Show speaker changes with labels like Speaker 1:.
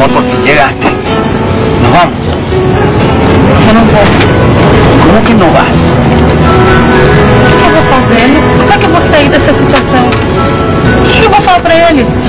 Speaker 1: amor por fin llegaste. ¿Nos vamos?
Speaker 2: Eu não vou.
Speaker 1: ¿Cómo que no vas?
Speaker 2: O que eu vou fazer? Como é que eu vou sair dessa situação? O que eu vou falar pra ele?